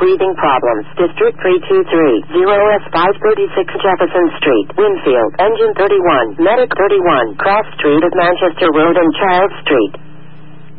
breathing problems. District 323, 0S536 Jefferson Street, Winfield, Engine 31, Medic 31, Cross Street of Manchester Road and Charles Street.